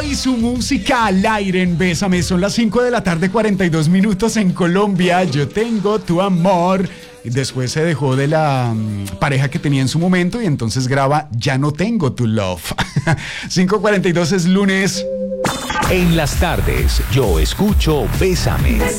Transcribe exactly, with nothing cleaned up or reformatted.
Y su música al aire en Bésame. Son las cinco de la tarde, cuarenta y dos minutos en Colombia. Yo tengo tu amor. Y después se dejó de la um, pareja que tenía en su momento y entonces graba Ya no tengo tu love. cinco cuarenta y dos es lunes. En las tardes, yo escucho Bésame.